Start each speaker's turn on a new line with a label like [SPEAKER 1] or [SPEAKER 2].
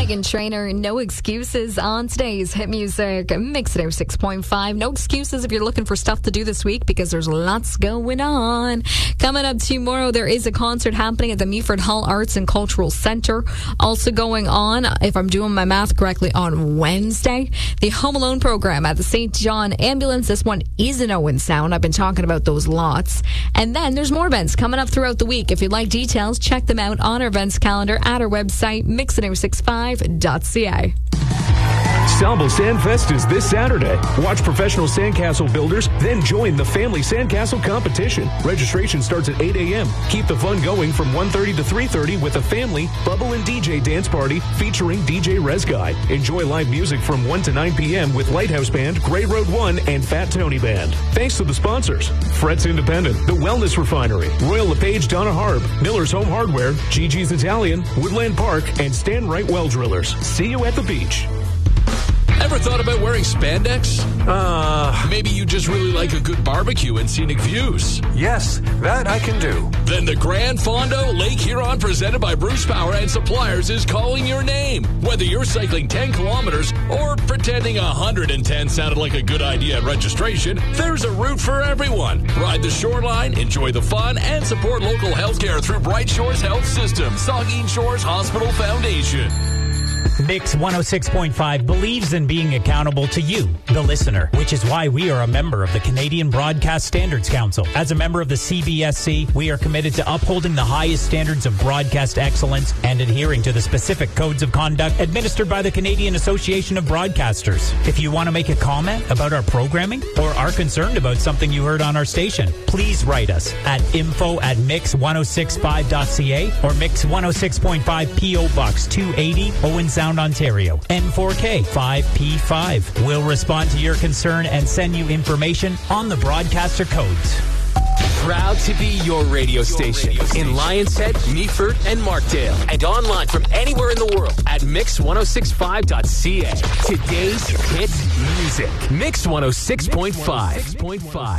[SPEAKER 1] Megan Trainor, no excuses on today's hit music. Mix It 6.5. No excuses if you're looking for stuff to do this week because there's lots going on. Coming up tomorrow, there is a concert happening at the Meaford Hull Arts and Cultural Centre. Also going on, if I'm doing my math correctly, on Wednesday, the Home Alone program at the St. John Ambulance. This one is in Owen Sound. I've been talking about those lots. And then there's more events coming up throughout the week. If you'd like details, check them out on our events calendar at our website, mixit065.ca.
[SPEAKER 2] Sambal Sandfest is this Saturday. Watch professional sandcastle builders, then join the family sandcastle competition. Registration starts at 8 a.m. Keep the fun going from 1:30 to 3:30 with a family bubble and DJ dance party featuring DJ Rez Guy. Enjoy live music from 1 to 9 p.m. with Lighthouse Band, Grey Road 1, and Fat Tony Band. Thanks to the sponsors: Fretz Independent, The Wellness Refinery, Royal LePage Donna Harb, Miller's Home Hardware, Gigi's Italian, Woodland Park, and Stan Wright Well Drillers. See you at the beach.
[SPEAKER 3] Ever thought about wearing spandex? Maybe you just really like a good barbecue and scenic views.
[SPEAKER 4] Yes, that I can do.
[SPEAKER 3] Then the Grand Fondo Lake Huron, presented by Bruce Power and Suppliers, is calling your name. Whether you're cycling 10 kilometers or pretending 110 sounded like a good idea at registration, there's a route for everyone. Ride the shoreline, enjoy the fun, and support local healthcare through Bright Shores Health System, Saugeen Shores Hospital Foundation.
[SPEAKER 5] Mix 106.5 believes in being accountable to you, the listener, which is why we are a member of the Canadian Broadcast Standards Council. As a member of the CBSC, we are committed to upholding the highest standards of broadcast excellence and adhering to the specific codes of conduct administered by the Canadian Association of Broadcasters. If you want to make a comment about our programming or are concerned about something you heard on our station, please write us at info@mix1065.ca or Mix 106.5 P.O. Box 280, Owen Sound, Ontario, N4K 5P5. We'll respond to your concern and send you information on the broadcaster codes.
[SPEAKER 6] Proud to be your radio station in Lionshead, Meaford, and Markdale, and online from anywhere in the world at mix1065.ca. Today's hit music, Mix 106.5.